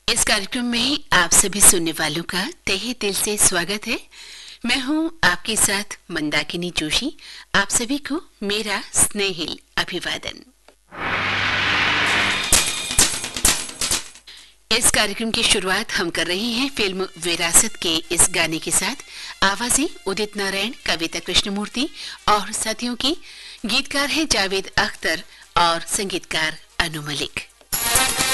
इस कार्यक्रम में आप सभी सुनने वालों का तहे दिल से स्वागत है। मैं हूं आपके साथ मंदाकिनी जोशी। आप सभी को मेरा स्नेहिल अभिवादन। इस कार्यक्रम की शुरुआत हम कर रहे हैं फिल्म विरासत के इस गाने के साथ। आवाजें उदित नारायण, कविता कृष्णमूर्ति और साथियों की। गीतकार हैं जावेद अख्तर और संगीतकार अनु मलिक।